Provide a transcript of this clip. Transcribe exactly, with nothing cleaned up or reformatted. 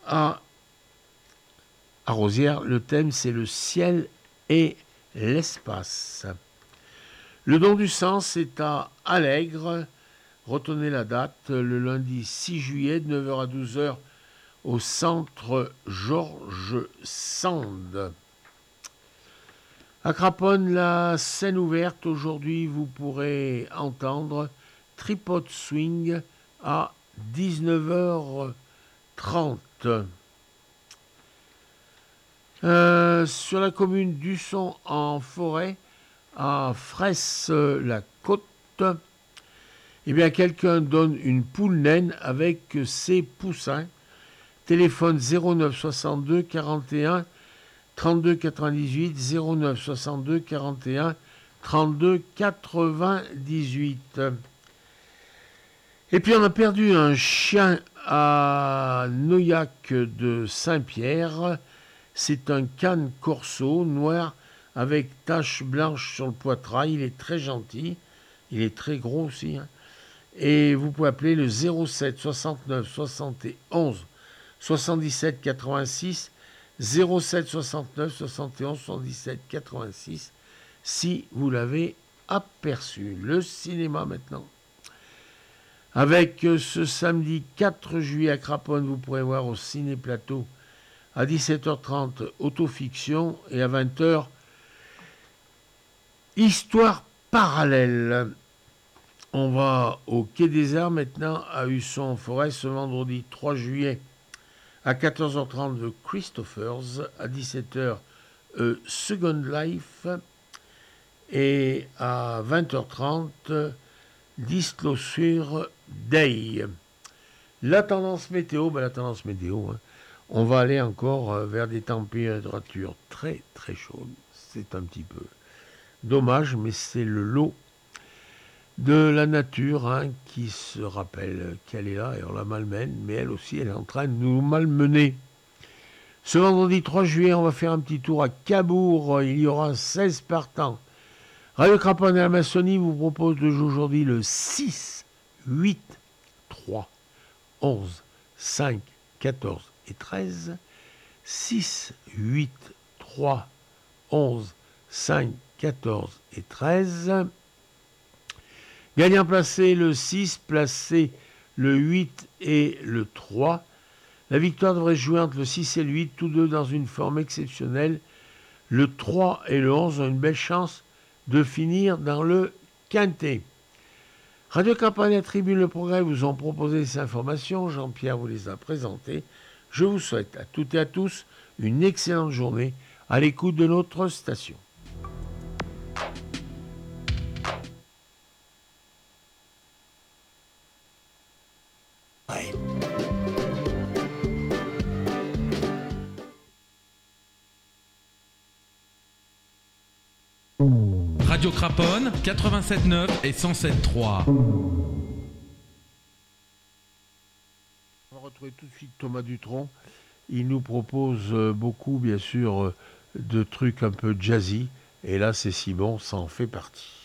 à, à Rosières. Le thème, c'est le ciel et l'espace. Le don du sens est à Allègre. Retenez la date, le lundi six juillet, de neuf heures à douze heures, au centre Georges Sand. À Craponne, la scène ouverte. Aujourd'hui, vous pourrez entendre Tripod Swing à dix-neuf heures trente. Euh, sur la commune d'Usson en forêt, à Fraisse-la-Côte, eh bien, quelqu'un donne une poule naine avec ses poussins. Téléphone zéro neuf soixante-deux quarante et un trente-deux quatre-vingt-dix-huit, zéro neuf soixante-deux quarante et un trente-deux quatre-vingt-dix-huit. Et puis on a perdu un chien à Noyac de Saint-Pierre. C'est un cane corso noir avec taches blanches sur le poitrail. Il est très gentil. Il est très gros aussi. Hein. Et vous pouvez appeler le zéro sept soixante-neuf soixante et onze soixante-dix-sept quatre-vingt-six, zéro sept soixante-neuf soixante et onze soixante-dix-sept quatre-vingt-six si vous l'avez aperçu. Le cinéma maintenant. Avec ce samedi quatre juillet à Craponne, vous pourrez voir au Ciné Plateau à dix-sept heures trente Autofiction et à vingt heures Histoire parallèle. On va au Quai des Arts maintenant à Husson-en-Forêt ce vendredi trois juillet à quatorze heures trente The Christophers, à dix-sept heures A Second Life et à vingt heures trente Disclosure Day. La tendance météo, ben la tendance météo, hein, on va aller encore vers des températures très très chaudes. C'est un petit peu dommage, mais c'est le lot de la nature hein, qui se rappelle qu'elle est là et on la malmène, mais elle aussi, elle est en train de nous malmener. Ce vendredi trois juillet, on va faire un petit tour à Cabourg. Il y aura seize partants. Radio Craponne et la Maçonnie vous propose de jouer aujourd'hui le six, huit, trois, onze, cinq, quatorze et treize. six, huit, trois, onze, cinq, quatorze et treize. Gagnant placé le six, placé le huit et le trois. La victoire devrait se jouer entre le six et le huit, tous deux dans une forme exceptionnelle. Le trois et le onze ont une belle chance de finir dans le quintet. Radio Craponne et Tribune Le Progrès vous ont proposé ces informations. Jean-Pierre vous les a présentées. Je vous souhaite à toutes et à tous une excellente journée à l'écoute de notre station. Radio Craponne, quatre-vingt-sept neuf et cent sept trois. On va retrouver tout de suite Thomas Dutronc. Il nous propose beaucoup, bien sûr, de trucs un peu jazzy. Et là, c'est si bon, ça en fait partie.